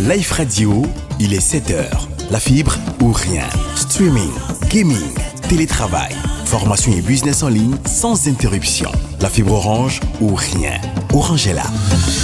Life Radio, il est 7h. La fibre ou rien. Streaming, gaming, télétravail, formation et business en ligne sans interruption. La fibre Orange ou rien. Orange est là.